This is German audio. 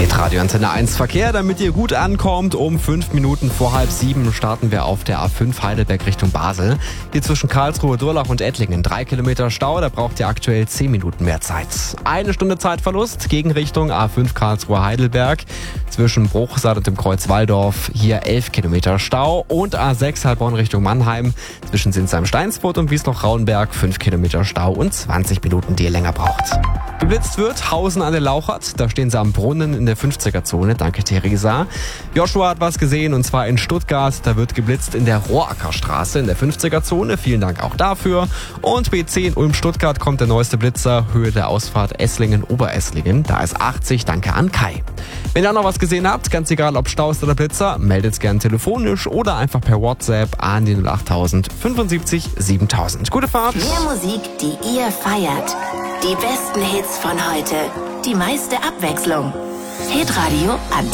Hitradio Antenne 1 Verkehr, damit ihr gut ankommt. Um 5 Minuten vor 6:30 starten wir auf der A5 Heidelberg Richtung Basel. Hier zwischen Karlsruhe, Durlach und Ettlingen 3 Kilometer Stau, da braucht ihr aktuell 10 Minuten mehr Zeit. 1 Stunde Zeitverlust, Gegenrichtung A5 Karlsruhe Heidelberg. Zwischen Bruchsal und dem Kreuz Walldorf hier 11 Kilometer Stau. Und A6 Heilbronn Richtung Mannheim. Zwischen Sinsheim-Steinsfurt und Wiesloch-Rauenberg 5 Kilometer Stau und 20 Minuten, die ihr länger braucht. Geblitzt wird Hausen an der Lauchert. Da stehen sie am Brunnen in der 50er-Zone. Danke, Theresa. Joshua hat was gesehen, und zwar in Stuttgart. Da wird geblitzt in der Rohrackerstraße in der 50er-Zone. Vielen Dank auch dafür. Und B10 Ulm-Stuttgart kommt der neueste Blitzer. Höhe der Ausfahrt Esslingen-Oberesslingen. Da ist 80. Danke an Kai. Wenn ihr auch noch was gesehen habt, ganz egal ob Stau ist oder Blitzer, meldet es gerne telefonisch oder einfach per WhatsApp an die 08000 75 7000. Gute Fahrt. Mehr Musik, die ihr feiert. Die besten Hits von heute. Die meiste Abwechslung. Hitradio Antenne.